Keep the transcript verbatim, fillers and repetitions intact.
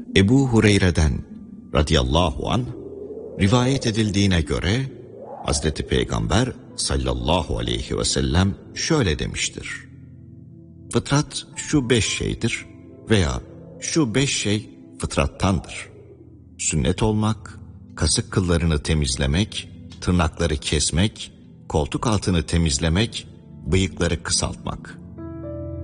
Ebu Hureyre'den radıyallahu anh rivayet edildiğine göre Hazreti Peygamber sallallahu aleyhi ve sellem şöyle demiştir: fıtrat şu beş şeydir veya şu beş şey fıtrattandır. Sünnet olmak, kasık kıllarını temizlemek, tırnakları kesmek, koltuk altını temizlemek, bıyıkları kısaltmak.